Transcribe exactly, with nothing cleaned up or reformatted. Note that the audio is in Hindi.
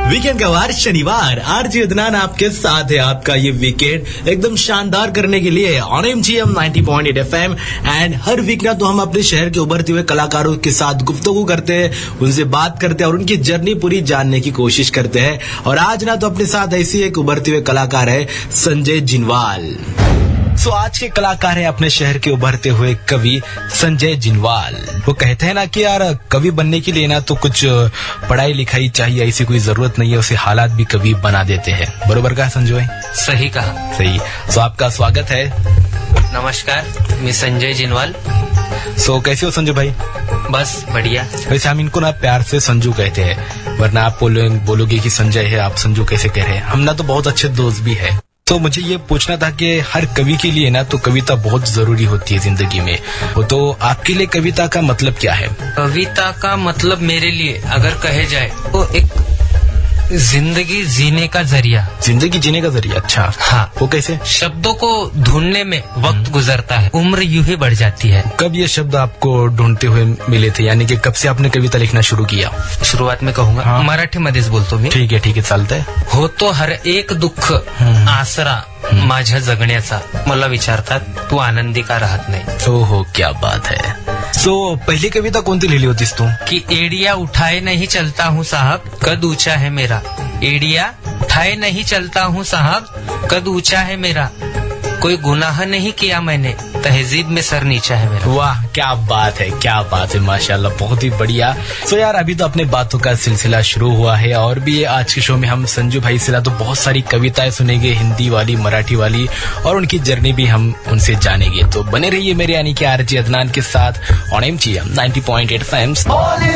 वीकेंड का वार शनिवार, आरजे अदनान आपके साथ है। आपका ये वीकेंड एकदम शानदार करने के लिए on MGM ninety point eight FM and her week ना तो हम अपने शहर के उभरते हुए कलाकारों के साथ गुफ्तगू करते हैं, उनसे बात करते हैं और उनकी जर्नी पूरी जानने की कोशिश करते हैं। और आज ना तो अपने साथ ऐसी एक उभरते हुए कलाकार है संजय जिनवाल। सो आज के कलाकार है अपने शहर के उभरते हुए कवि संजय जिनवाल। वो कहते हैं ना कि यार कवि बनने के लिए ना तो कुछ पढ़ाई लिखाई चाहिए, ऐसी कोई जरूरत नहीं है, उसे हालात भी कवि बना देते हैं। बरोबर कहा संजय? सही कहा। सही। सो आपका स्वागत है। नमस्कार, मैं संजय जिनवाल। सो कैसे हो संजू भाई? बस बढ़िया। वैसे हम इनको ना प्यार से संजू कहते हैं, वरना आप बोलो, बोलोगे कि संजय है, आप संजू कैसे कह रहे हैं। हम ना तो बहुत अच्छे दोस्त भी है। तो मुझे ये पूछना था कि हर कवि के लिए ना तो कविता बहुत जरूरी होती है जिंदगी में। वो तो आपके लिए कविता का मतलब क्या है? कविता का मतलब मेरे लिए अगर कहे जाए तो एक जिंदगी जीने का जरिया। जिंदगी जीने का जरिया? अच्छा, हाँ। वो कैसे? शब्दों को ढूंढने में वक्त गुजरता है, उम्र यूं ही बढ़ जाती है। कब ये शब्द आपको ढूंढते हुए मिले थे, यानी कि कब से आपने कविता लिखना शुरू किया? सुरुवात में कहूंगा हाँ। मराठी मध्येच बोलतो मी। ठीक आहे ठीक आहे, चालतंय। होतो हर एक दुःख आसरा माझ्या जगण्याचा, मला विचारतात तू आनंदी का राहत नाही? ओहो, क्या बात है। सो so, पहली कविता कोणती लिहिली होतीस तू? कि एडिया उठाए नहीं चलता हूँ साहब, कद ऊंचा है मेरा। एडिया उठाए नहीं चलता हूँ साहब, कद ऊंचा है मेरा। कोई गुनाह नहीं किया मैंने, तहजीब में सर नीचा है मेरा। वाह, क्या बात है, क्या बात है, माशाल्लाह, बहुत ही बढ़िया। सो यार अभी तो अपने बातों का सिलसिला शुरू हुआ है और भी आज के शो में हम संजू भाई से तो बहुत सारी कविताएं सुनेंगे, हिंदी वाली, मराठी वाली, और उनकी जर्नी भी हम उनसे जानेंगे। तो बने रहिए मेरे यानी कि आरजे अदनान के साथ on MGM ninety point eight FM.